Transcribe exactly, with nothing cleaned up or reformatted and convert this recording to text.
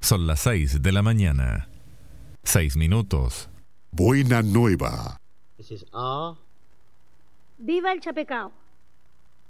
Son las seis de la mañana. Seis minutos. Buena nueva. This is R. ¡Viva el Chapecao!